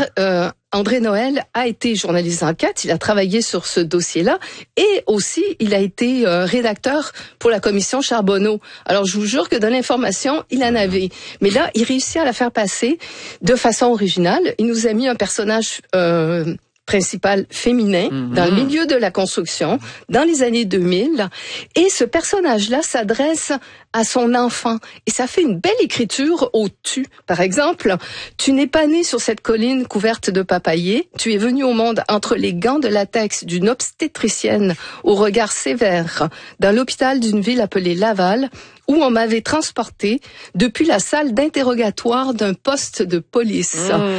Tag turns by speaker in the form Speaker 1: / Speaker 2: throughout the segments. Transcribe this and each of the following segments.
Speaker 1: André Noël a été journaliste d'enquête, il a travaillé sur ce dossier-là et aussi il a été rédacteur pour la commission Charbonneau. Alors je vous jure que de l'information, il en avait. Mais là, il réussit à la faire passer de façon originale. Il nous a mis un personnage principal féminin dans le milieu de la construction dans les années 2000 et ce personnage-là s'adresse à son enfant et ça fait une belle écriture au tu. Par exemple, tu n'es pas né sur cette colline couverte de papayers, tu es venu au monde entre les gants de latex d'une obstétricienne au regard sévère dans l'hôpital d'une ville appelée Laval où on m'avait transporté depuis la salle d'interrogatoire d'un poste de police.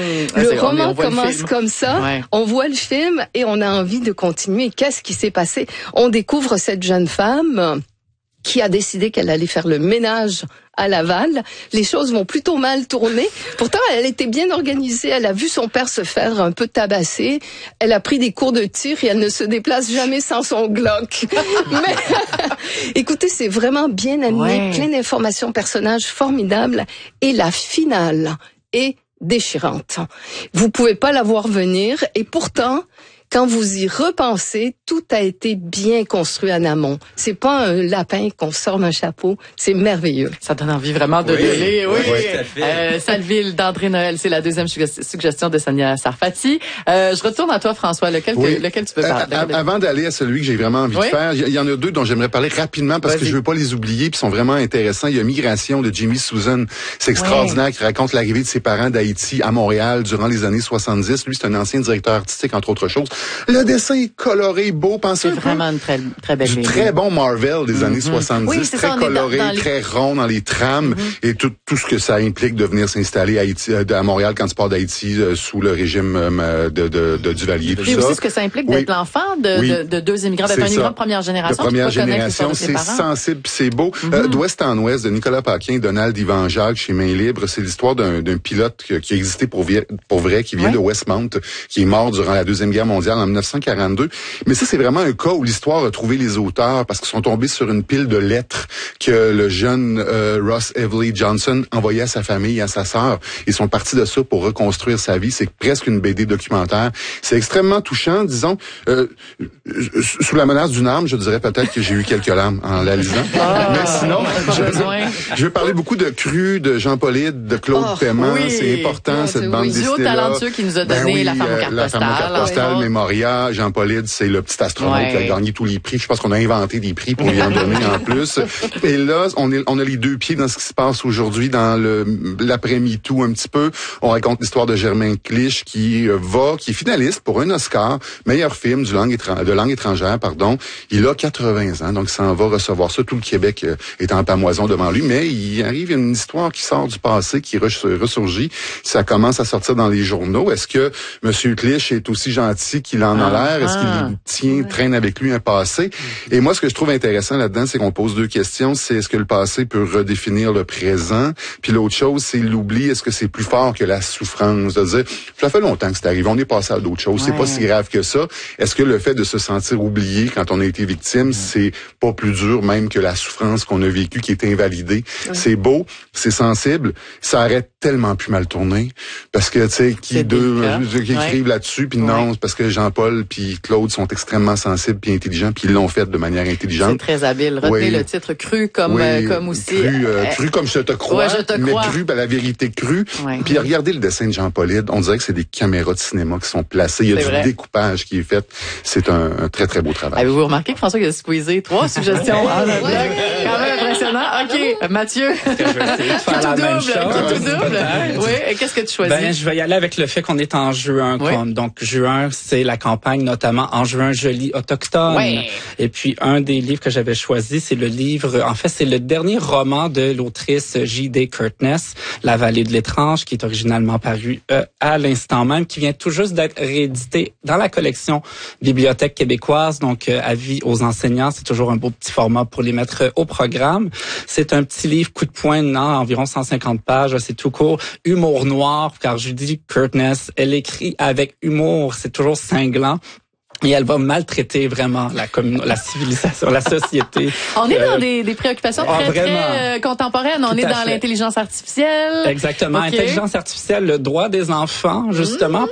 Speaker 1: Le roman commence comme ça, on voit le film et on a envie de continuer. Qu'est-ce qui s'est passé? On découvre cette jeune femme qui a décidé qu'elle allait faire le ménage à Laval. Les choses vont plutôt mal tourner. Pourtant, elle était bien organisée. Elle a vu son père se faire un peu tabasser. Elle a pris des cours de tir et elle ne se déplace jamais sans son Glock. Mais écoutez, c'est vraiment bien amené, plein d'informations, personnages formidables. Et la finale est déchirante. Vous pouvez pas la voir venir et pourtant, quand vous y repensez, tout a été bien construit en amont. C'est pas un lapin qu'on sort d'un chapeau, c'est merveilleux.
Speaker 2: Ça donne envie vraiment de le lire. Oui. Salville d'André Noël, c'est la deuxième suggestion de Sonia Sarfati. Je retourne à toi, François. Lequel tu peux parler?
Speaker 3: Avant d'aller à celui que j'ai vraiment envie de faire, il y en a deux dont j'aimerais parler rapidement parce que je veux pas les oublier puis sont vraiment intéressants. Il y a Migration de Jimmy Susan. C'est extraordinaire, qui raconte l'arrivée de ses parents d'Haïti à Montréal durant les années 70. Lui, c'est un ancien directeur artistique, entre autres choses. Le dessin est coloré, beau, pensez
Speaker 2: c'est vraiment une très, très belle ligne.
Speaker 3: Très bon Marvel des années 70, très coloré, très rond dans les trames et tout ce que ça implique de venir s'installer à Montréal quand tu pars d'Haïti sous le régime de Duvalier, tout ça.
Speaker 2: Et aussi ce que ça implique d'être l'enfant de deux immigrants, d'être un immigrant de première génération.
Speaker 3: De première génération, c'est sensible, c'est beau. D'ouest en ouest, de Nicolas Paquin et Donald Ivan-Jacques chez Main Libre, c'est l'histoire d'un pilote qui existait pour vrai, qui vient de Westmount, qui est mort durant la Deuxième Guerre mondiale en 1942. Mais ça, c'est vraiment un cas où l'histoire a trouvé les auteurs parce qu'ils sont tombés sur une pile de lettres que le jeune Ross Everly Johnson envoyait à sa famille, à sa sœur. Ils sont partis de ça pour reconstruire sa vie. C'est presque une BD documentaire. C'est extrêmement touchant, disons. Sous la menace d'une arme, je dirais peut-être que j'ai eu quelques larmes en la lisant. Mais sinon, je veux parler beaucoup de Cru, de Jean-Paul Hyde, de Claude Paiement. C'est important, cette bande dessinée-là.
Speaker 2: Talentueux qui nous a donné La femme aux cartes postales.
Speaker 3: Mémoria, Jean-Paul Hyde, c'est le petit astronaute qui a gagné tous les prix. Je pense qu'on a inventé des prix pour lui en donner en plus. Et là, on a les deux pieds dans ce qui se passe aujourd'hui dans l'après-MeToo un petit peu. On raconte l'histoire de Germain Clich qui est finaliste pour un Oscar, meilleur film de langue étrangère, pardon. Il a 80 ans, donc il s'en va recevoir ça. Tout le Québec est en pamoison devant lui, mais il arrive une histoire qui sort du passé, qui ressurgit. Ça commence à sortir dans les journaux. Est-ce que M. Clich est aussi gentil qu'il en a l'air? Est-ce qu'il traîne avec lui un passé? Et moi, ce que je trouve intéressant là-dedans, c'est qu'on pose deux questions. C'est est-ce que le passé peut redéfinir le présent? Puis l'autre chose, c'est l'oubli. Est-ce que c'est plus fort que la souffrance? De dire, ça fait longtemps que c'est arrivé, on est passé à d'autres choses. C'est pas si grave que ça. Est-ce que le fait de se sentir oublié quand on a été victime, c'est pas plus dur même que la souffrance qu'on a vécue, qui est invalidée? C'est beau, c'est sensible. Ça aurait tellement pu mal tourner. Parce que, tu sais, qui écrivent là-dessus, puis non, parce que Jean-Paul puis Claude sont extrêmement sensibles puis intelligents, puis ils l'ont fait de manière intelligente.
Speaker 2: C'est très habile. Retenez le titre Cru comme aussi.
Speaker 3: Cru comme je te crois, mais cru la vérité crue. Puis regardez le dessin de Jean-Paul Hyde, on dirait que c'est des caméras de cinéma qui sont placées. Il y a du découpage qui est fait. C'est un très, très beau travail.
Speaker 2: Avez-vous remarqué que François a squeezé 3 suggestions en un bloc? Quand même impressionnant. OK, Mathieu.
Speaker 4: Est-ce que je vais essayer de faire la même chose?
Speaker 2: Oui, et qu'est-ce que tu choisis?
Speaker 4: Je vais y aller avec le fait qu'on est en juin. Donc, juin, c'est la campagne, notamment En juin, je lis autochtone. Et puis, un des livres que j'avais choisi, c'est le livre, en fait, c'est le dernier roman de l'autrice J.D. Curtness, La vallée de l'étrange, qui est originalement paru à l'instant même, qui vient tout juste d'être réédité dans la collection Bibliothèque québécoise. Donc, avis aux enseignants, c'est toujours un beau petit format pour les mettre au programme. C'est un petit livre coup de poing, environ 150 pages, c'est tout court. Humour noir, car Judy Curtness, elle écrit avec humour, c'est toujours cinglant. Et elle va maltraiter vraiment la civilisation, la société.
Speaker 2: On est dans des préoccupations très contemporaines. On est dans l'intelligence artificielle.
Speaker 4: Exactement. Intelligence artificielle, le droit des enfants, justement.